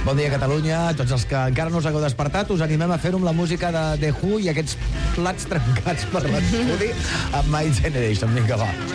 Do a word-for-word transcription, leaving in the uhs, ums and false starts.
Bon dia, Catalunya. Tots els que encara no us hagueu despertat, us animem a fer-ho amb la música de The Who i aquests plats trencats per l'estudi amb My Generation. Vinga, va.